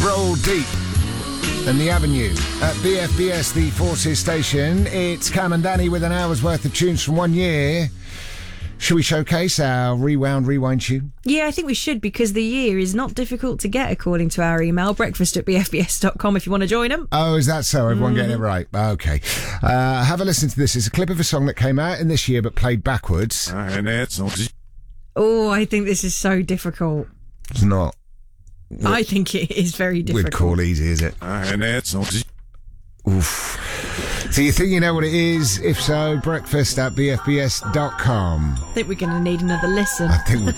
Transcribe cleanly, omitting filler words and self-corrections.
Roll Deep and the Avenue at BFBS, the Forces station. It's Cam and Danny with an hour's worth of tunes from 1 year. Should we showcase our rewind tune? Yeah, I think we should, because the year is not difficult to get, according to our email, breakfast@bfbs.com, if you want to join them. Oh, is that so? Everyone getting it right? Okay. Have a listen to this. It's a clip of a song that came out in this year but played backwards. Oh, I think this is so difficult. It's not. I think it is very difficult. We'd call easy, is it? Oof. So you think you know what it is? If so, breakfast@bfbs.com. I think we're going to need another listen. I think we